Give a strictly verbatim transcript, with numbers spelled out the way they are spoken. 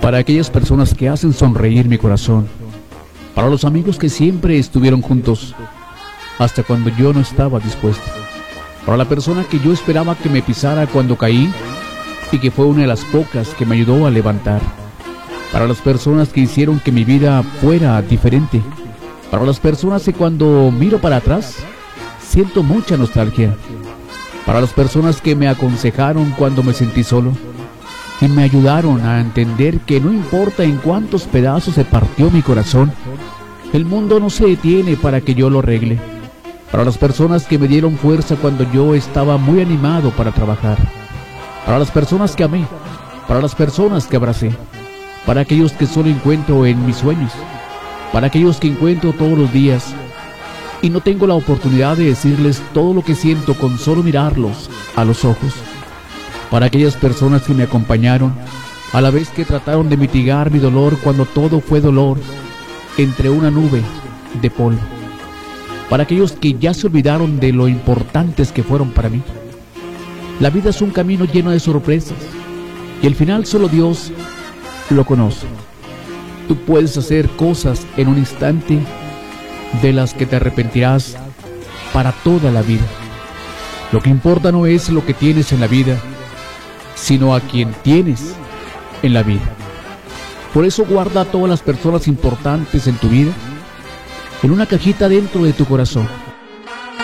para aquellas personas que hacen sonreír mi corazón, para los amigos que siempre estuvieron juntos, hasta cuando yo no estaba dispuesto, para la persona que yo esperaba que me pisara cuando caí y que fue una de las pocas que me ayudó a levantar, para las personas que hicieron que mi vida fuera diferente, para las personas que cuando miro para atrás siento mucha nostalgia, para las personas que me aconsejaron cuando me sentí solo y me ayudaron a entender que no importa en cuántos pedazos se partió mi corazón, el mundo no se detiene para que yo lo arregle, para las personas que me dieron fuerza cuando yo estaba muy animado para trabajar, para las personas que amé, para las personas que abracé, para aquellos que solo encuentro en mis sueños, para aquellos que encuentro todos los días y no tengo la oportunidad de decirles todo lo que siento con solo mirarlos a los ojos, para aquellas personas que me acompañaron a la vez que trataron de mitigar mi dolor cuando todo fue dolor entre una nube de polvo, para aquellos que ya se olvidaron de lo importantes que fueron para mí. La vida es un camino lleno de sorpresas y el final solo Dios lo conoce. Tú puedes hacer cosas en un instante de las que te arrepentirás para toda la vida. Lo que importa no es lo que tienes en la vida, sino a quien tienes en la vida. Por eso guarda a todas las personas importantes en tu vida en una cajita dentro de tu corazón.